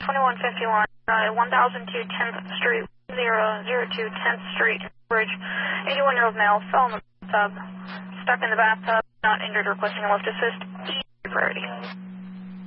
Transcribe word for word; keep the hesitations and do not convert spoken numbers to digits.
twenty-one fifty-one, uh, one thousand two tenth Street, zero zero two tenth Street, Bridge. eighty-one-year-old male fell in the bathtub, stuck in the bathtub, not injured, requesting a lift assist. E priority.